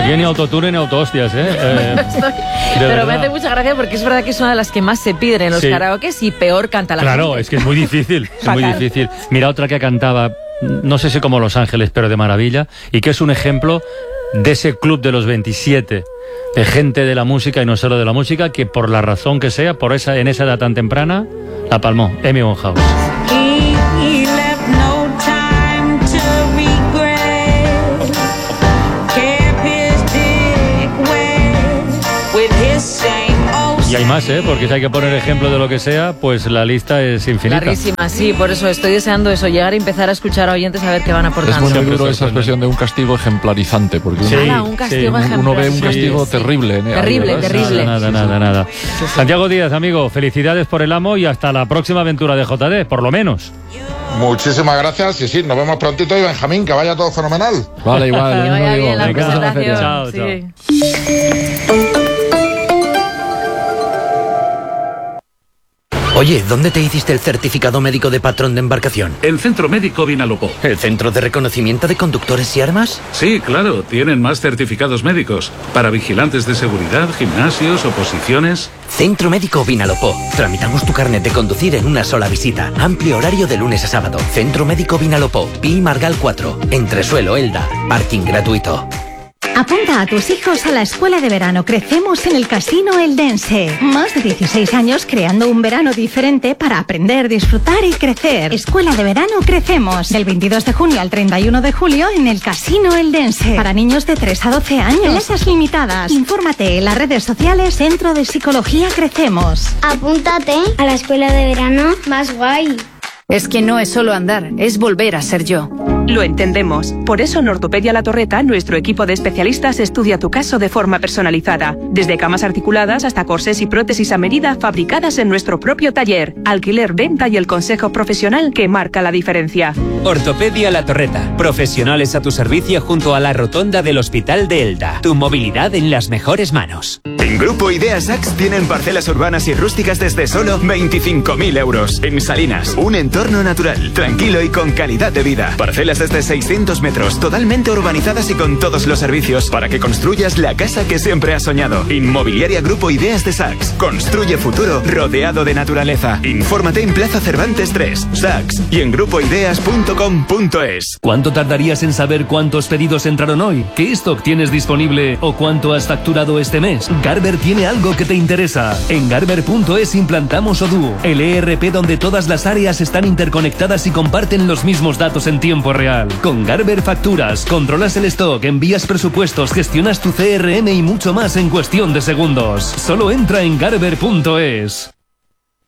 Aquí ni autotune ni autohostias, Pero me hace mucha gracia porque es verdad que es una de las que más se piden en los karaokes y peor canta la gente. Claro, es que es muy difícil, es muy difícil. Mira otra que cantaba, no sé si como Los Ángeles, pero de maravilla, y que es un ejemplo de ese club de los 27, de gente de la música y no solo de la música, que por la razón que sea, en esa edad tan temprana, la palmó, Amy Winehouse. Y hay más, porque si hay que poner ejemplo de lo que sea, pues la lista es infinita. Larguísima, sí, por eso estoy deseando eso, llegar a empezar a escuchar a oyentes a ver qué van aportando. Es muy duro esa expresión de un castigo ejemplarizante, porque un castigo uno ve un castigo terrible. Terrible. Nada. Santiago Díaz, amigo, felicidades por el amo y hasta la próxima aventura de JD, por lo menos. Muchísimas gracias y sí, nos vemos prontito y Benjamín, que vaya todo fenomenal. Vale, igual. Que vaya bien la presentación. Chao. Oye, ¿dónde te hiciste el certificado médico de patrón de embarcación? El Centro Médico Vinalopó. ¿El Centro de Reconocimiento de Conductores y Armas? Sí, claro, tienen más certificados médicos. Para vigilantes de seguridad, gimnasios, oposiciones. Centro Médico Vinalopó. Tramitamos tu carnet de conducir en una sola visita. Amplio horario de lunes a sábado. Centro Médico Vinalopó. Pi Margal 4. Entresuelo, Elda. Parking gratuito. Apunta a tus hijos a la escuela de verano Crecemos en el Casino Eldense. Más de 16 años creando un verano diferente para aprender, disfrutar y crecer. Escuela de verano Crecemos. Del 22 de junio al 31 de julio en el Casino Eldense. Para niños de 3 a 12 años. Plazas limitadas. Infórmate en las redes sociales Centro de Psicología Crecemos. Apúntate a la escuela de verano más guay. Es que no es solo andar, es volver a ser yo. Lo entendemos. Por eso en Ortopedia La Torreta, nuestro equipo de especialistas estudia tu caso de forma personalizada. Desde camas articuladas hasta corsés y prótesis a medida fabricadas en nuestro propio taller. Alquiler, venta y el consejo profesional que marca la diferencia. Ortopedia La Torreta. Profesionales a tu servicio junto a la rotonda del Hospital de Elda. Tu movilidad en las mejores manos. En Grupo Idea Sax tienen parcelas urbanas y rústicas desde solo 25.000 euros. En Salinas, un entorno natural, tranquilo y con calidad de vida. Parcelas desde 600 metros, totalmente urbanizadas y con todos los servicios para que construyas la casa que siempre has soñado. Inmobiliaria Grupo Ideas de Sax. Construye futuro rodeado de naturaleza. Infórmate en Plaza Cervantes 3, Sax y en grupoideas.com.es. ¿Cuánto tardarías en saber cuántos pedidos entraron hoy? ¿Qué stock tienes disponible o cuánto has facturado este mes? Garber tiene algo que te interesa. En Garber.es implantamos Odoo, el ERP donde todas las áreas están interconectadas y comparten los mismos datos en tiempo real. Con Garber facturas, controlas el stock, envías presupuestos, gestionas tu CRM y mucho más en cuestión de segundos. Solo entra en Garber.es.